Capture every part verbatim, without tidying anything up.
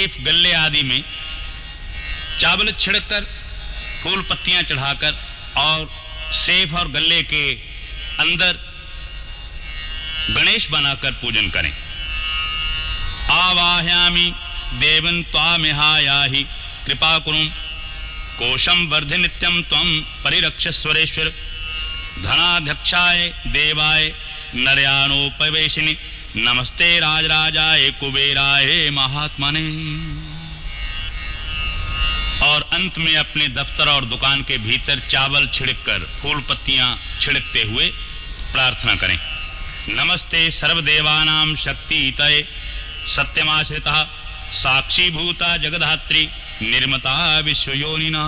Safe गल्ले आदि में चावल छिड़ककर, फूल पत्तियां चढ़ाकर और सेफ और गल्ले के अंदर गणेश बनाकर पूजन करें। आवाहयामि देवं त्वामिहायाहि कृपा कुरु कोशं वर्धि नित्यं त्वं परिरक्षस्वरेश्वर धनाध्यक्षाय देवाय नरयानोपवेशिनि नमस्ते राजराजाय कुबेराय महात्मने। और अंत में अपने दफ्तर और दुकान के भीतर चावल छिड़ककर, फूल पत्तियां छिड़कते हुए प्रार्थना करें। नमस्ते सर्वदेवानां शक्तितये सत्यमाश्रिता साक्षीभूता जगद्धात्री निर्मता विश्वयोनिना।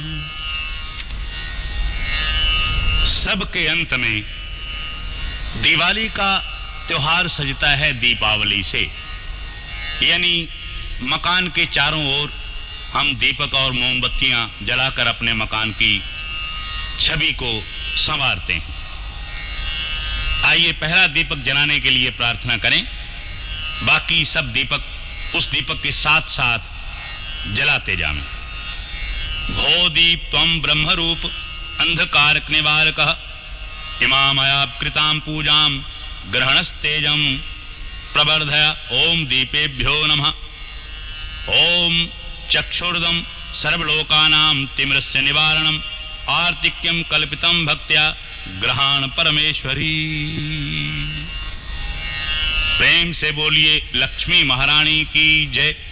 सबके अंत में दिवाली का त्योहार सजता है दीपावली से, यानी मकान के चारों ओर हम दीपक और मोमबत्तियां जलाकर अपने मकान की छवि को संवारते हैं। आइए पहला दीपक जलाने के लिए प्रार्थना करें, बाकी सब दीपक उस दीपक के साथ साथ जलाते जाएं। भो दीप त्वं ब्रह्मरूप अंधकारक निवारकः इमामयाकृतां पूजां ग्रहणस्तेजं प्रवर्धय। ओम दीपेभ्यो नमः। ओम चक्षुर्दं सर्वलोकानां तिमिरस्य निवारणं आर्तिक्यं कल्पितं भक्त्या ग्रहण परमेश्वरी। प्रेम से बोलिए लक्ष्मी महारानी की जय।